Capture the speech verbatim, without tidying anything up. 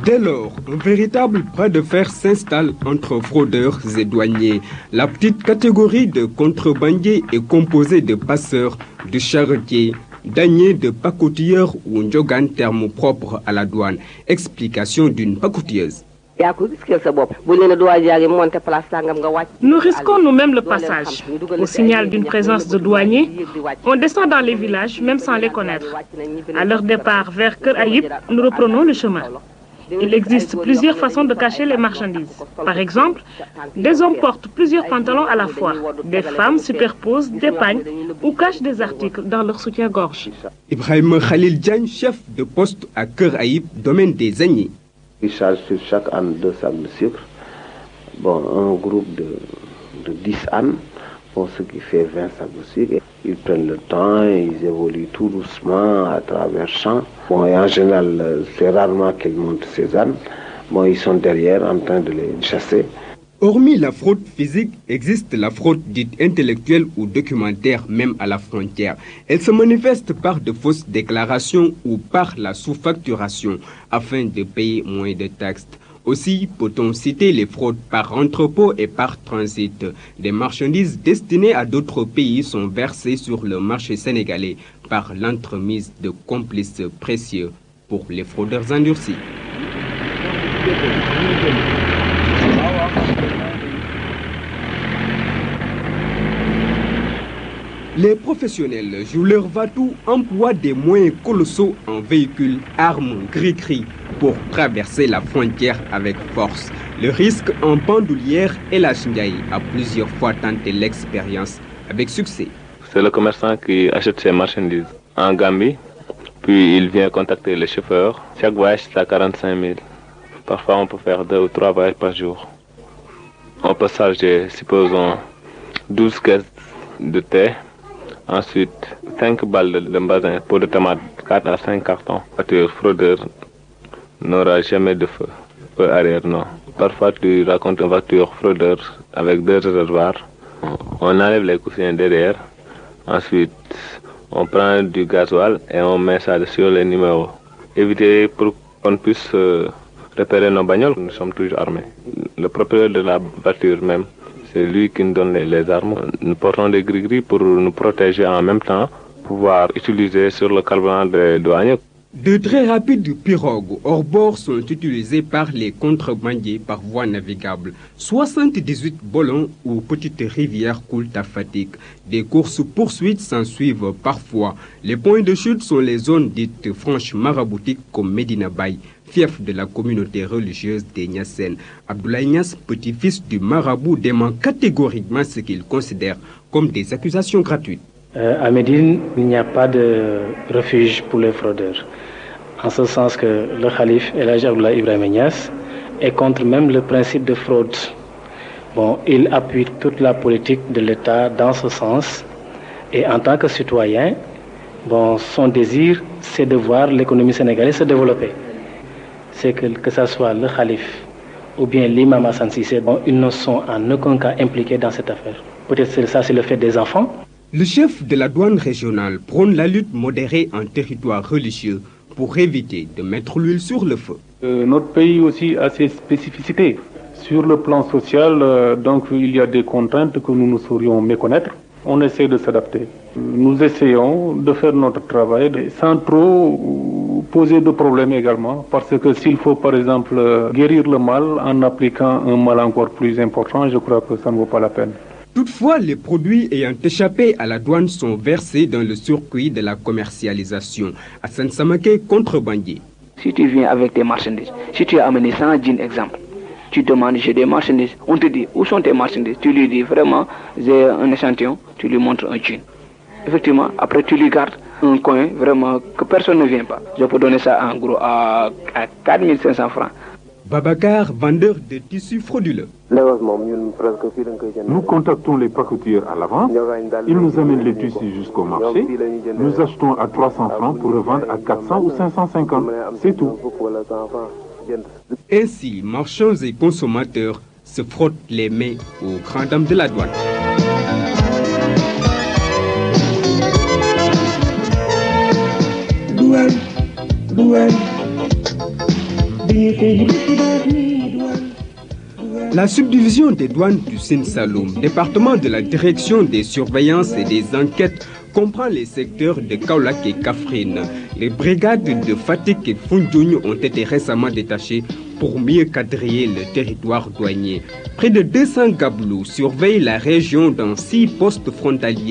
Dès lors, un véritable bras de fer s'installe entre fraudeurs et douaniers. La petite catégorie de contrebandiers est composée de passeurs, de charretiers, d'âniers, de pacotilleurs ou ndjogan, terme propre à la douane. Explication d'une pacotilleuse. Nous risquons nous-mêmes le passage. Au signal d'une présence de douaniers, on descend dans les villages, même sans les connaître. À leur départ vers Kër Ayib, nous reprenons le chemin. Il existe plusieurs façons de cacher les marchandises. Par exemple, des hommes portent plusieurs pantalons à la fois. Des femmes superposent des pagnes ou cachent des articles dans leur soutien-gorge. Ibrahim Khalil Diagne, chef de poste à Kër Ayib, domaine des Agnies. Ils chargent sur chaque âne deux sacs de sucre. Bon, un groupe de, de dix ânes, bon, ce qui fait vingt sacs de sucre. Ils prennent le temps, ils évoluent tout doucement à travers champs. Bon, et en général, c'est rarement qu'ils montent ces ânes. Bon, ils sont derrière en train de les chasser. Hormis la fraude physique, existe la fraude dite intellectuelle ou documentaire, même à la frontière. Elle se manifeste par de fausses déclarations ou par la sous-facturation afin de payer moins de taxes. Aussi peut-on citer les fraudes par entrepôt et par transit. Des marchandises destinées à d'autres pays sont versées sur le marché sénégalais par l'entremise de complices précieux pour les fraudeurs endurcis. Les professionnels jouent leur va-tout, emploient des moyens colossaux en véhicules, armes, gris-gris pour traverser la frontière avec force. Le risque en bandoulière et la Ndiaye a plusieurs fois tenté l'expérience avec succès. C'est le commerçant qui achète ses marchandises en Gambie, puis il vient contacter le chauffeur. Chaque voyage, c'est à quarante-cinq mille. Parfois, on peut faire deux ou trois voyages par jour. On peut charger, supposons, douze caisses de thé. Ensuite, cinq balles de bazin pour de tomates, quatre à cinq cartons. La voiture fraudeur n'aura jamais de feu, feu arrière, non. Parfois, tu racontes une voiture fraudeur avec deux réservoirs. On enlève les coussins derrière. Ensuite, on prend du gasoil et on met ça sur les numéros. Éviter pour qu'on puisse euh, repérer nos bagnoles. Nous sommes toujours armés. Le propriétaire de la voiture même, c'est lui qui nous donne les, les armes. Nous portons des gris-gris pour nous protéger en même temps, pouvoir utiliser sur le carburant des douaniers. De très rapides pirogues hors bord sont utilisés par les contrebandiers par voie navigable. soixante-dix-huit ballons ou petites rivières coulent à fatigue. Des courses-poursuites s'en suivent parfois. Les points de chute sont les zones dites franches maraboutiques comme Medina Baye, fief de la communauté religieuse des Niassènes. Abdoulaye Niass, petit-fils du marabout, dément catégoriquement ce qu'il considère comme des accusations gratuites. Euh, à Médine, il n'y a pas de refuge pour les fraudeurs. En ce sens que le calife El Hadj Abdoulaye Ibrahima Niass est contre même le principe de fraude. Bon, il appuie toute la politique de l'État dans ce sens. Et en tant que citoyen, bon, son désir, c'est de voir l'économie sénégalaise se développer. C'est que, que ce soit le calife ou bien l'imam Hassan Cissé, bon, ils ne sont en aucun cas impliqués dans cette affaire. Peut-être que ça, c'est le fait des enfants. Le chef de la douane régionale prône la lutte modérée en territoire religieux pour éviter de mettre l'huile sur le feu. Euh, notre pays aussi a ses spécificités. Sur le plan social, euh, donc il y a des contraintes que nous ne saurions méconnaître. On essaie de s'adapter. Nous essayons de faire notre travail sans trop poser de problèmes également. Parce que s'il faut par exemple guérir le mal en appliquant un mal encore plus important, je crois que ça ne vaut pas la peine. Toutefois, les produits ayant échappé à la douane sont versés dans le circuit de la commercialisation. Hassan Samake, contrebandier. Si tu viens avec tes marchandises, si tu as amené cent jeans, exemple, tu demandes j'ai des marchandises, on te dit où sont tes marchandises, tu lui dis vraiment j'ai un échantillon, tu lui montres un jean. Effectivement, après tu lui gardes un coin vraiment que personne ne vient pas. Je peux donner ça en gros à, à quatre mille cinq cents francs. Babacar, vendeur de tissus frauduleux. Nous contactons les pacotiers à l'avance, ils nous amènent les tissus jusqu'au marché, nous achetons à trois cents francs pour revendre à quatre cents ou cinq cent cinquante, c'est tout. Ainsi, marchands et consommateurs se frottent les mains aux grandes dames de la douane. Douane, douane, La subdivision des douanes du Sine Saloum, département de la direction des surveillances et des enquêtes, comprend les secteurs de Kaolack et Kaffrine. Les brigades de Fatick et Foundiougne ont été récemment détachées pour mieux quadriller le territoire douanier. Près de deux cents Gablous surveillent la région dans six postes frontaliers.